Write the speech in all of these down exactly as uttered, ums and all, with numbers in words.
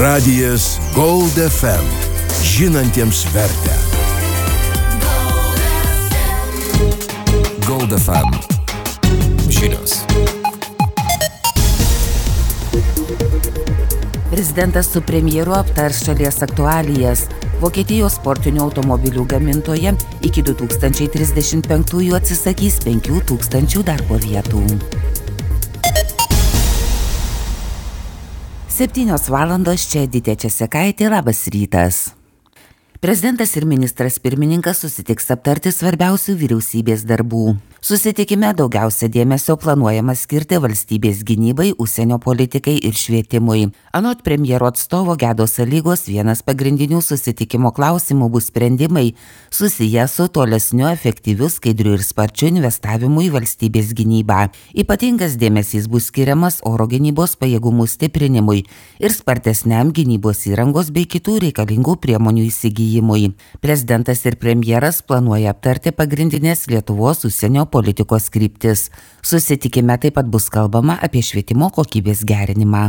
Radijas Gold F M. Žinantiems vertę. Gold F M. Žinios. Prezidentas su premjeru aptars šalies aktualijas. Vokietijos sportinių automobilių gamintoja iki du tūkstančiai trisdešimt penktųjų atsisakys penkių tūkstančių darbo vietų. Septynios valandos, čia Editė Česekaitė, labas rytas. Prezidentas ir ministras pirmininkas susitiks aptarti svarbiausių vyriausybės darbų. Susitikime daugiausia dėmesio planuojama skirti valstybės gynybai, užsienio politikai ir švietimui. Anot premjero atstovo Gedos Aligos vienas pagrindinių susitikimo klausimų bus sprendimai susiję su tolesniu efektyviu, skaidriu ir sparčiu investavimu į valstybės gynybą. Ypatingas dėmesys bus skiriamas oro gynybos pajėgumų stiprinimui ir spartesniam gynybos įrangos bei kitų reikalingų priemonių įsigijimui. Prezidentas ir premjeras planuoja aptarti pagrindinės Lietuvos užsienio politikos kryptis. Susitikime taip pat bus kalbama apie švietimo kokybės gerinimą.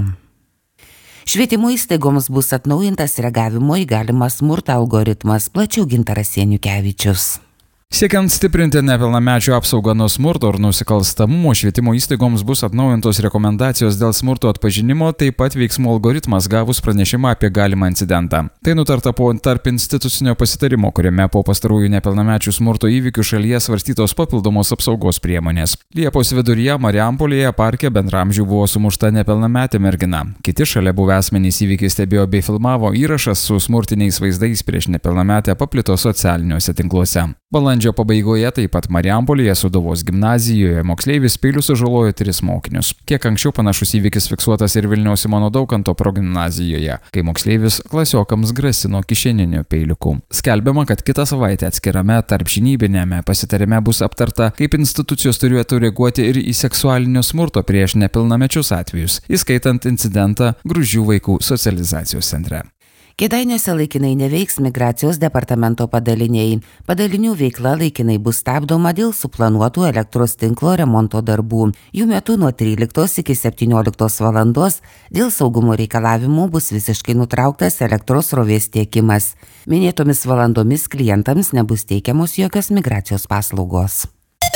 Švietimo įstaigoms bus atnaujintas reagavimo į galimą smurtą algoritmas, plačiau Gintaras Janukevičius. Siekiant stiprinti nepilnamečių apsaugą nuo smurto ir nusikalstamumo, švietimo įstaigoms bus atnaujintos rekomendacijos dėl smurto atpažinimo, taip pat veiksmų algoritmas gavus pranešimą apie galimą incidentą. Tai nutarta po tarp institucinio pasitarimo, kuriame po pastarųjų nepilnamečių smurto įvykių šalyje svarstytos papildomos apsaugos priemonės. Liepos viduryje Marijampolėje parke bendramžių buvo sumušta nepilnametė mergina. Kiti šalia buvę asmenys įvykį stebėjo bei filmavo. Įrašas su smurtiniais vaizdais prieš nepilnametę paplito socialiniuose tinkluose. Balandžio pabaigoje taip pat Marijampolėje Sūduvos gimnazijoje moksleivis peiliu sužalojo tris mokinius. Kiek anksčiau panašus įvykis fiksuotas ir Vilniaus Simono Daukanto progimnazijoje, kai moksleivis klasiokams grasino kišeniniu peiliuku. Skelbiama, kad kitą savaitę atskirame tarpžinybinėme pasitarime bus aptarta, kaip institucijos turėtų reaguoti ir į seksualinio smurto prieš nepilnamečius atvejus, įskaitant incidentą Gruzdžių vaikų socializacijos centre. Kėdainiuose laikinai neveiks migracijos departamento padaliniai. Padalinių veikla laikinai bus stabdoma dėl suplanuotų elektros tinklo remonto darbų. Jų metu nuo tryliktos iki septynioliktos valandos dėl saugumo reikalavimų bus visiškai nutrauktas elektros srovės tiekimas. Minėtomis valandomis klientams nebus teikiamos jokios migracijos paslaugos.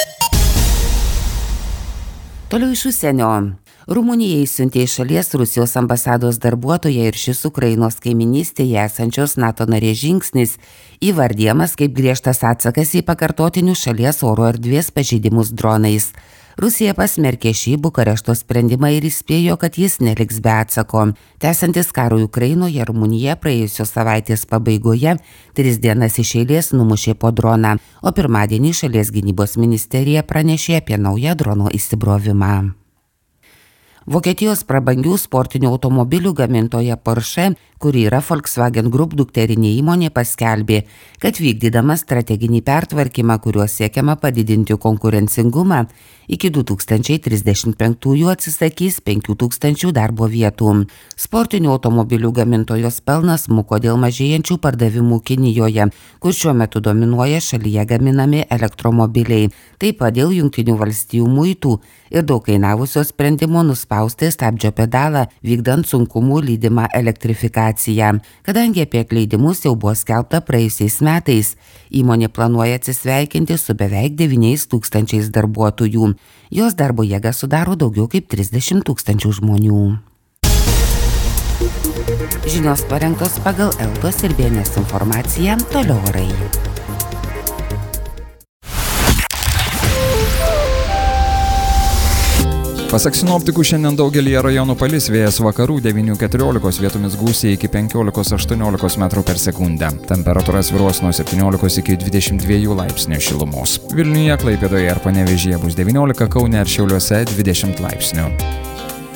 Toliau iš užsienio. Rumunija išsiuntė iš šalies Rusijos ambasados darbuotoją ir šis Ukrainos kaiminystėje esančios NATO narės žingsnis įvardijamas kaip griežtas atsakas į pakartotinius šalies oro erdvės pažeidimus dronais. Rusija pasmerkė šį Bukarešto sprendimą ir įspėjo, kad jis neliks be atsako. Tęsiantis karui Ukrainoje, Rumunija praėjusios savaitės pabaigoje tris dienas iš eilės numušė po droną, o pirmadienį šalies gynybos ministerija pranešė apie naują drono įsibrovimą. Vokietijos prabangių sportinių automobilių gamintoja Porsche, kuri yra Volkswagen Group dukterinė įmonė, paskelbė, kad vykdydama strateginį pertvarkymą, kuriuo siekiama padidinti konkurencingumą, iki du tūkstančiai trisdešimt penktųjų atsisakys penkių tūkstančių darbo vietų. Sportinių automobilių gamintojos pelnas smuko dėl mažėjančių pardavimų Kinijoje, kur šiuo metu dominuoja šalyje gaminami elektromobiliai, taip pat dėl Jungtinių valstijų muitų ir daug kainavusio sprendimo nuspausti stabdžio pedalą, vykdant sunkumų lydimą elektrifikaciją. Kadangi apie atleidimus jau buvo skelbta praėjusiais metais, įmonė planuoja atsisveikinti su beveik devyniais tūkstančiais darbuotojų. Jos darbo jėga sudaro daugiau kaip trisdešimt tūkstančių žmonių. Žinios parengtos pagal Eltos ir B N S informaciją, toliau orai. Pasak sinoptikų, šiandien daugelyje rajonų palis, vėjas vakarų devynių keturiolikos, vietomis gūsiai iki penkiolikos aštuoniolikos metrų per sekundę. Temperatūra svyruos nuo septyniolikos iki dvidešimt dviejų laipsnių šilumos. Vilniuje, Klaipėdoje ir Panevėžyje bus devyniolika, Kaune ir Šiauliuose dvidešimt laipsnių.